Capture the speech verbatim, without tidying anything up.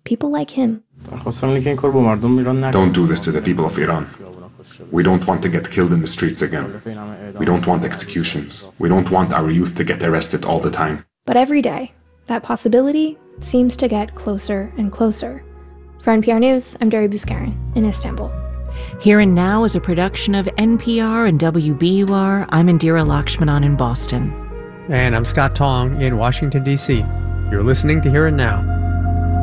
people like him. Don't do this to the people of Iran. We don't want to get killed in the streets again. We don't want executions. We don't want our youth to get arrested all the time. But every day, that possibility seems to get closer and closer. For N P R News, I'm Deri Bouskarin in Istanbul. Here and Now is a production of N P R and W B U R. I'm Indira Lakshmanan in Boston. And I'm Scott Tong in Washington, D C You're listening to Here and Now.